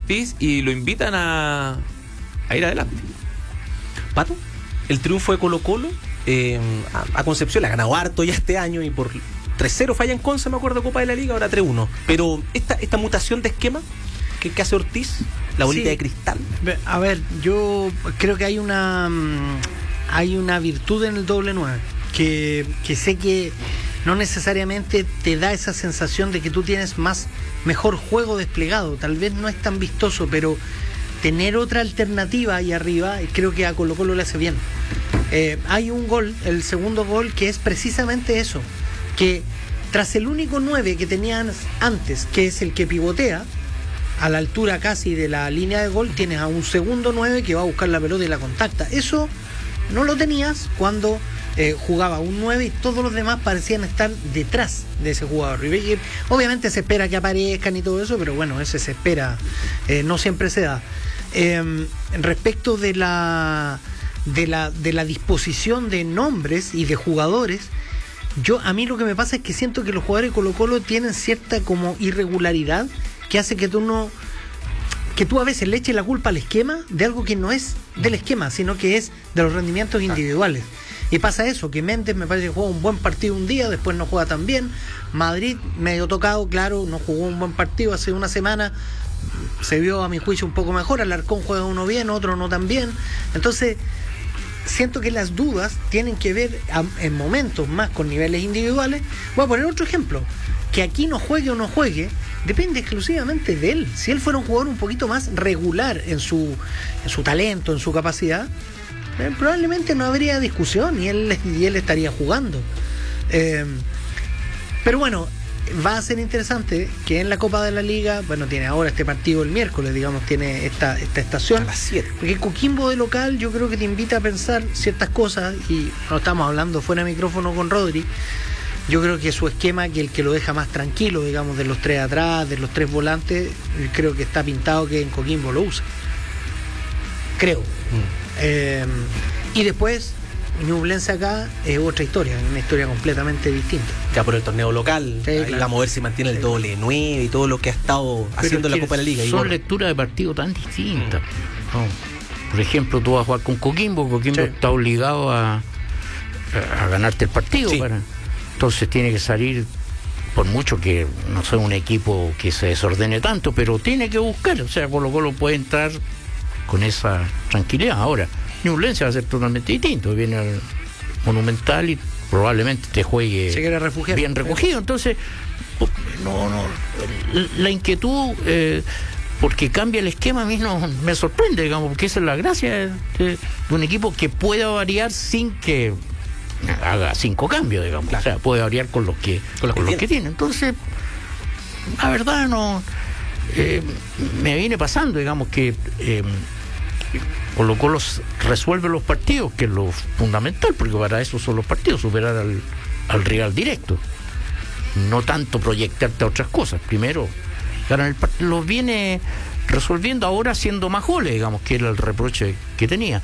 Ortiz y lo invitan a ir adelante. Pato, el triunfo de Colo-Colo a Concepción le ha ganado harto ya este año y por 3-0 falla en Conce, me acuerdo, Copa de la Liga, ahora 3-1. Pero esta mutación de esquema que hace Ortiz, la bolita de cristal. A ver, yo creo que hay una virtud en el doble 9 que sé que no necesariamente te da esa sensación de que tú tienes mejor juego desplegado. Tal vez no es tan vistoso, pero tener otra alternativa ahí arriba creo que a Colo-Colo le hace bien. Hay un gol, el segundo gol, que es precisamente eso, que tras el único 9 que tenían antes, que es el que pivotea a la altura casi de la línea de gol, tienes a un segundo 9 que va a buscar la pelota y la contacta. Eso no lo tenías cuando jugaba un 9 y todos los demás parecían estar detrás de ese jugador. Y obviamente se espera que aparezcan y todo eso, pero bueno, ese se espera, no siempre se da. Respecto de la disposición de nombres y de jugadores, a mí lo que me pasa es que siento que los jugadores de Colo-Colo tienen cierta como irregularidad que hace que tú a veces le eches la culpa al esquema de algo que no es del esquema, sino que es de los rendimientos individuales. Y pasa eso, que Méndez me parece que juega un buen partido un día, después no juega tan bien. Madrid, medio tocado, claro, no jugó un buen partido hace una semana, se vio a mi juicio un poco mejor. Alarcón juega uno bien, otro no tan bien. Entonces siento que las dudas tienen que ver en momentos más con niveles individuales. Voy a poner otro ejemplo, que aquí no juegue o no juegue depende exclusivamente de él. Si él fuera un jugador un poquito más regular en su talento, en su capacidad, probablemente no habría discusión y él estaría jugando. Pero bueno, va a ser interesante que en la Copa de la Liga, bueno, tiene ahora este partido el miércoles, digamos, tiene esta estación a las 7. Porque Coquimbo de local yo creo que te invita a pensar ciertas cosas, y no estamos hablando fuera de micrófono con Rodri. Yo creo que su esquema, que el que lo deja más tranquilo, digamos, de los tres atrás, de los tres volantes, creo que está pintado que en Coquimbo lo usa. Creo. Y después, Ñublense acá es otra historia, una historia completamente distinta. Ya por el torneo local, sí, ahí claro. vamos a ver si mantiene el doble 9 y todo lo que ha estado haciendo la Copa de la Liga. Son lecturas de partido tan distintas. No. Por ejemplo, tú vas a jugar con Coquimbo Sí. está obligado a ganarte el partido. Sí. Entonces tiene que salir, por mucho que no sea un equipo que se desordene tanto, pero tiene que buscar. O sea, Colo-Colo puede entrar con esa tranquilidad. Ahora, Ñublense va a ser totalmente distinto. Viene al Monumental y probablemente te juegue Se quiere refugiar. bien recogido. Entonces, la inquietud, porque cambia el esquema, a mí no me sorprende, digamos, porque esa es la gracia de un equipo que pueda variar sin que haga 5 cambios, digamos. Claro. O sea, puede variar con los que tiene. Entonces, la verdad no me viene pasando, digamos, que Colo-Colo resuelve los partidos, que es lo fundamental, porque para eso son los partidos, superar al rival directo, no tanto proyectarte a otras cosas. Primero ganar el partido, lo viene resolviendo ahora haciendo más goles, digamos, que era el reproche que tenía,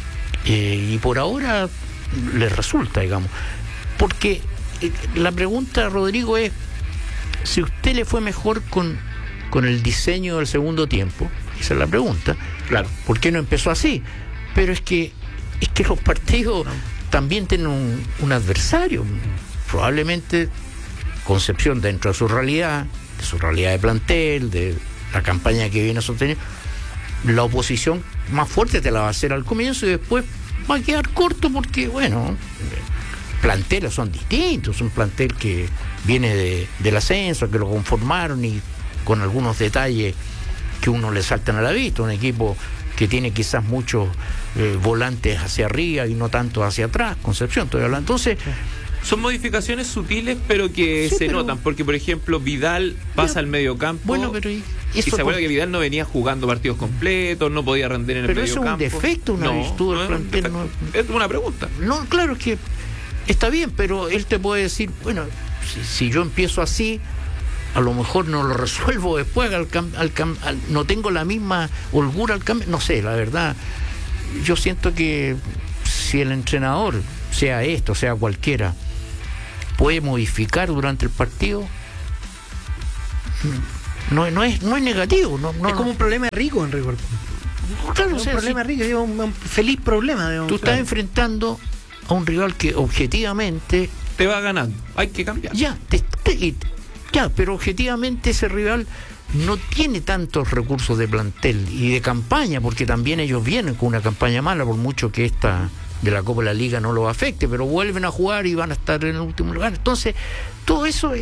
y por ahora le resulta, digamos, porque la pregunta, Rodrigo, es si usted le fue mejor con el diseño del segundo tiempo. Esa es la pregunta. Claro. ¿Por qué no empezó así? Pero es que los partidos también tienen un adversario. Probablemente Concepción, dentro de su realidad de plantel, de la campaña que viene sosteniendo, la oposición más fuerte te la va a hacer al comienzo y después va a quedar corto porque, bueno, planteles son distintos. Un plantel que viene del ascenso, que lo conformaron y con algunos detalles que uno le saltan a la vista. Un equipo que tiene quizás muchos volantes hacia arriba y no tanto hacia atrás. Concepción, estoy hablando. Entonces, son modificaciones sutiles, pero que se notan, porque por ejemplo Vidal pasa al medio campo. Bueno, pero y se acuerda que Vidal no venía jugando partidos completos, no podía render en el medio campo. Pero eso es un defecto, una virtud del plantel. Es una pregunta. No, claro, es que está bien, pero él te puede decir, bueno, si yo empiezo así, a lo mejor no lo resuelvo después, no tengo la misma holgura al cambio. No sé, la verdad, yo siento que si el entrenador, sea esto, sea cualquiera, puede modificar durante el partido, no es negativo. No, Es como un problema rico en rigor. claro, o Un sea, problema rico, digo, un feliz problema. Digamos. tú estás enfrentando a un rival que objetivamente Te va ganando, hay que cambiar. pero objetivamente ese rival no tiene tantos recursos de plantel y de campaña, porque también ellos vienen con una campaña mala, por mucho que esta de la Copa de la Liga no lo afecte, pero vuelven a jugar y van a estar en el último lugar. Entonces, todo eso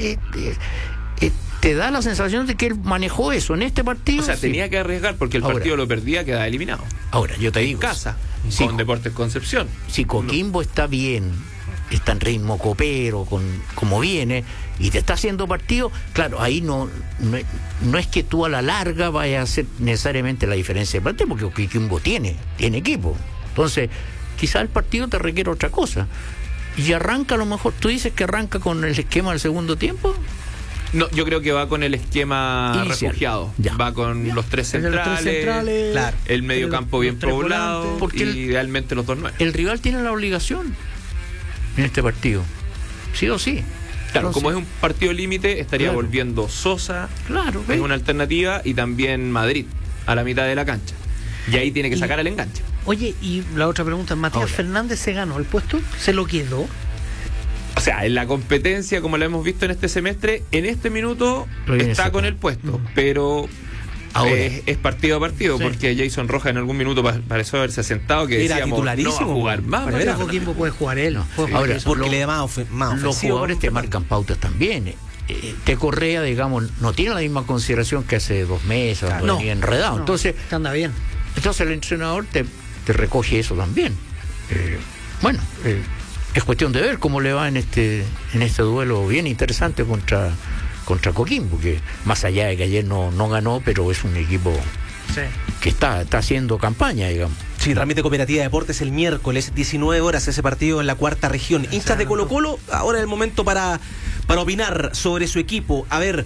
te da la sensación de que él manejó eso en este partido. O sea, sí. tenía que arriesgar porque el Ahora. partido lo perdía, quedaba eliminado. Ahora, yo te En digo, casa, si- con Deportes Concepción. si Coquimbo está bien, está en ritmo copero, como viene, y te está haciendo partido, claro, ahí no es que tú a la larga vayas a hacer necesariamente la diferencia de plantel, porque Coquimbo tiene equipo. Entonces, quizás el partido te requiere otra cosa. Y arranca a lo mejor, tú dices que arranca con el esquema del segundo tiempo. No, yo creo que va con el esquema Inicial. refugiado. Ya. Va con los tres Los centrales, tres centrales, claro. el medio campo bien los tres poblado, volantes. Porque y idealmente los 2 9. El rival tiene la obligación en este partido, sí o sí. Claro, Entonces, como es un partido límite, estaría Claro. volviendo Sosa, claro, es ¿ves? una alternativa, y también Madrid, a la mitad de la cancha. Y ahí tiene que Y- sacar el enganche. Oye, y la otra pregunta, ¿Matías Ahora. Fernández se ganó el puesto? ¿Se lo quedó? O sea, en la competencia, como la hemos visto en este semestre, en este minuto Lo viene está sacando. con el puesto, pero Ahora. es partido a partido, Sí. porque Jason Rojas en algún minuto pareció haberse sentado, que Era decíamos, no va a titularísimo, jugar más. Pero Pero era- Coquimbo puede jugar él. No. puede Sí. jugar Ahora, eso. Porque Lo- le da más más Los ofensivo. jugadores te marcan pautas también. Te Correa, digamos, no tiene la misma consideración que hace 2 meses, Claro. cuando venía enredado. No, Entonces, que anda bien. el entrenador te recoge eso también. Bueno, es cuestión de ver cómo le va en este duelo bien interesante contra Coquimbo, que más allá de que ayer no ganó, pero es un equipo Sí. que está haciendo campaña, digamos. Sí, Trámite Cooperativa de Deportes el miércoles, 19 horas, ese partido en la 4ª región. Hinchas de Colo Colo, ahora es el momento para opinar sobre su equipo. A ver,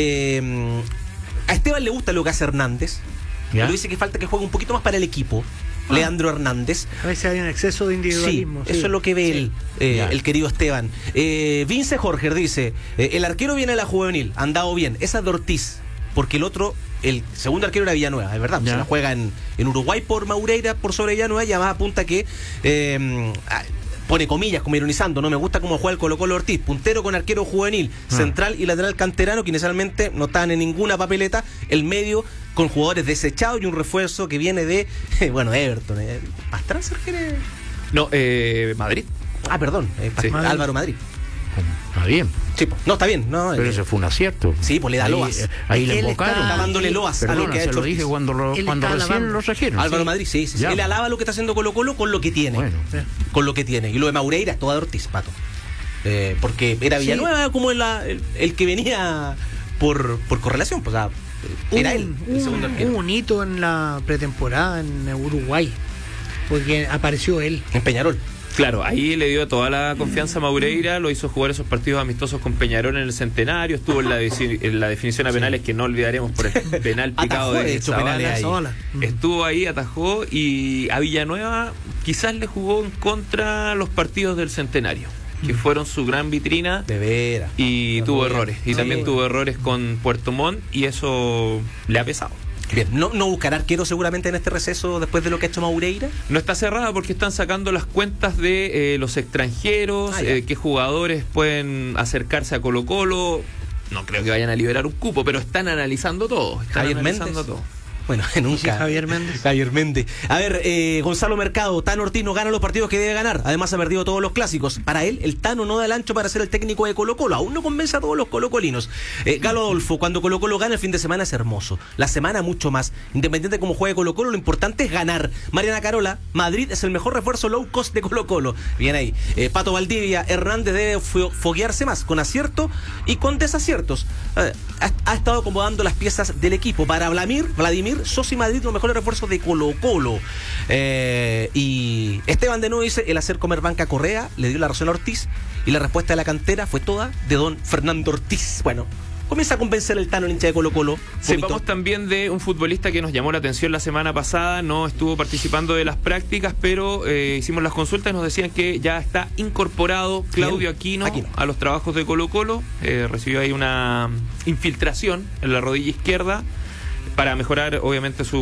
a Esteban le gusta lo que hace Hernández, ¿Ya? pero dice que falta que juegue un poquito más para el equipo. Leandro Hernández. A veces hay un exceso de Sí, individualismo. eso es lo que ve él, Ya. el querido Esteban. Vince Jorge dice, el arquero viene de la juvenil, andado bien, esa es de Ortiz, porque el otro, el segundo arquero era Villanueva, es verdad, Ya. se la juega en Uruguay por Maureira, por sobre Villanueva, y además apunta que pone comillas como ironizando, no me gusta cómo juega el Colo-Colo Ortiz, puntero con arquero juvenil, central y lateral canterano, que inicialmente no estaban en ninguna papeleta, el medio con jugadores desechados y un refuerzo que viene de, bueno, Everton, Pastrana, Sergio. No, Madrid. Ah, perdón, Sí. Álvaro Madrid. Está bien, Sí, no, está bien. No, pero ese fue un acierto. Sí, pues le da loas. Ahí Es le que él invocaron. está dándole loas a lo Perdona, que ha se hecho lo Ortiz. dije cuando Él recién está alabando. lo trajeron. Álvaro sí. Madrid, sí. Ya. Él alaba lo que está haciendo Colo Colo con lo que tiene. Bueno. Con lo que tiene. Y lo de Maureira es toda de Ortiz, Pato. Porque era Villanueva como el que venía por correlación. Pues, o sea, era él, el segundo arquero. Hubo un hito en la pretemporada en Uruguay, porque apareció él. En Peñarol. Claro, ahí le dio toda la confianza a Maureira, lo hizo jugar esos partidos amistosos con Peñarol en el Centenario, estuvo en la definición a penales, que no olvidaremos por el penal picado Atajó, de de hecho, Zavala. penales ahí. Zavala. Estuvo ahí, atajó, y a Villanueva quizás le jugó en contra los partidos del Centenario, que fueron su gran vitrina, De veras. y No, tuvo no, errores, y sí. también tuvo errores con Puerto Montt, y eso le ha pesado. Bien, no buscará arquero seguramente en este receso después de lo que ha hecho Maureira. No está cerrada porque están sacando las cuentas de los extranjeros, Ya. qué jugadores pueden acercarse a Colo Colo. No creo que vayan a liberar un cupo, pero están analizando todo. Están Javier analizando Méndez. todo. Bueno, nunca. Sí, Javier Méndez. Javier Méndez. A ver, Gonzalo Mercado, Tano Ortiz no gana los partidos que debe ganar. Además ha perdido todos los clásicos. Para él, el Tano no da el ancho para ser el técnico de Colo Colo. Aún no convence a todos los colocolinos. Galo Adolfo, cuando Colo Colo gana el fin de semana es hermoso. La semana mucho más. Independiente de cómo juegue Colo Colo, lo importante es ganar. Mariana Carola, Madrid es el mejor refuerzo low cost de Colo Colo. Bien ahí. Pato Valdivia, Hernández debe foguearse más con acierto y con desaciertos. Ha estado acomodando las piezas del equipo. Para Vladimir, Sosa y Madrid los mejores refuerzos de Colo Colo. Y Esteban de nuevo dice, el hacer comer banca Correa le dio la razón a Ortiz, y la respuesta de la cantera fue toda de don Fernando Ortiz. Bueno, comienza a convencer el Tano, el hincha de Colo-Colo. Sepamos también de un futbolista que nos llamó la atención la semana pasada, no estuvo participando de las prácticas, pero hicimos las consultas y nos decían que ya está incorporado Claudio Aquino a los trabajos de Colo-Colo. Recibió ahí una infiltración en la rodilla izquierda para mejorar obviamente su